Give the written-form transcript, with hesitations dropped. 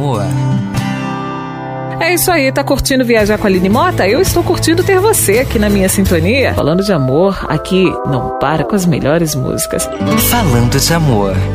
amor. É isso aí, tá curtindo viajar com a Aline Mota? Eu estou curtindo ter você aqui na minha sintonia. Falando de amor, aqui não para com as melhores músicas. Falando de amor.